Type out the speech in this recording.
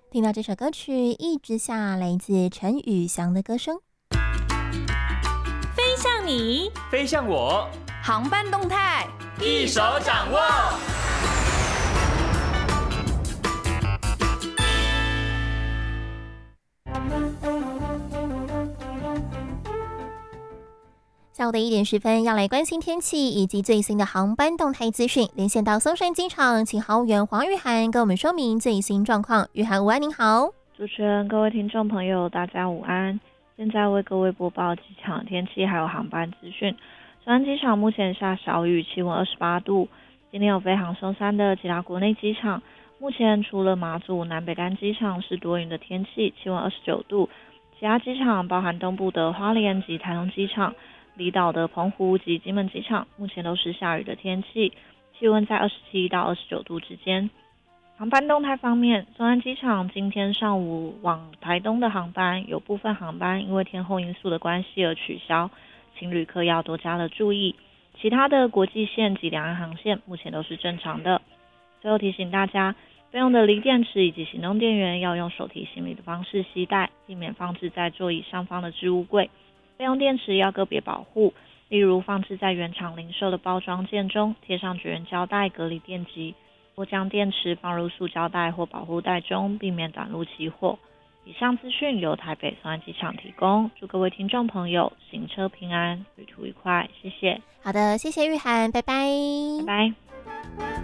听到这首歌曲《一直下》，来自陈宇翔的歌声。 飞向你， 飞向我， 航班动态一手掌握。 下午的1:10，要来关心天气以及最新的航班动态资讯。连线到松山机场，请航务员黄玉涵跟我们说明最新状况。玉涵，午安，您好。 主持人、各位听众朋友，大家午安。现在为各位播报机场天气还有航班资讯。松山机场目前下小雨，气温28度。今天有飞航松山的其他国内机场，目前除了马祖南北干机场是多云的天气，气温29度。其他机场包含东部的花莲及台东机场、离岛的澎湖及金门机场，目前都是下雨的天气，气温在27到29度之间。航班动态方面，松山机场今天上午往台东的航班有部分航班因为天候因素的关系而取消，请旅客要多加了注意。其他的国际线及两岸航线目前都是正常的。最后提醒大家，备用的锂电池以及行动电源要用手提行李的方式携带，避免放置在座椅上方的置物柜。备用电池要个别保护，例如放置在原厂零售的包装件中，贴上绝缘胶带隔离电极，或将电池放入塑胶袋或保护袋中，避免短路起火。以上资讯由台北松山机场提供，祝各位听众朋友行车平安，旅途愉快，谢谢。 好的，谢谢玉涵，拜拜。 拜拜。